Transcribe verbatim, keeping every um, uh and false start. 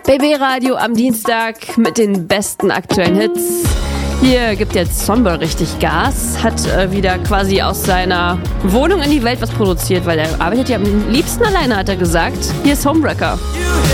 B B Radio am Dienstag mit den besten aktuellen Hits. Hier gibt jetzt Somber richtig Gas, hat äh, wieder quasi aus seiner Wohnung in die Welt was produziert, weil er arbeitet ja am liebsten alleine, hat er gesagt. Hier ist Homewrecker.